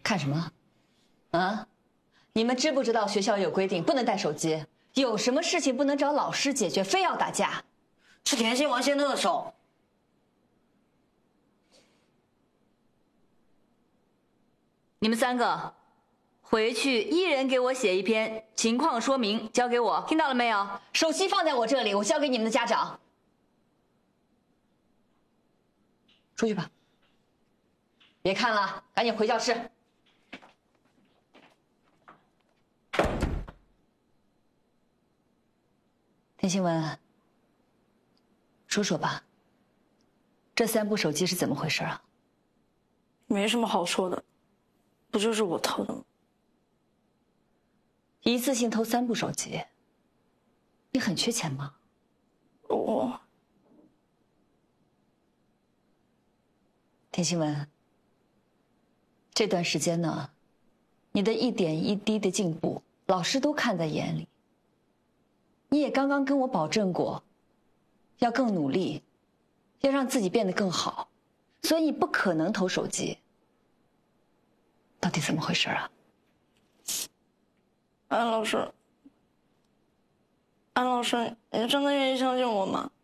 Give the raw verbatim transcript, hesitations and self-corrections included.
看什么？啊？你们知不知道学校有规定，不能带手机？有什么事情不能找老师解决，非要打架？ 是田心玩仙乐的手。 你们三个回去一人给我写一篇情况说明，交给我，听到了没有？手机放在我这里，我交给你们的家长。出去吧，别看了，赶紧回教室。田新文，说说吧，这三部手机是怎么回事啊？ 没什么好说的，不就是我偷的吗？ 一次性偷三部手机，你很缺钱吗？ 我， 田新文，这段时间呢，你的一点一滴的进步，老师都看在眼里。你也刚刚跟我保证过，要更努力，要让自己变得更好，所以你不可能偷手机。到底怎么回事啊？ 安老师，安老师，你真的愿意相信我吗？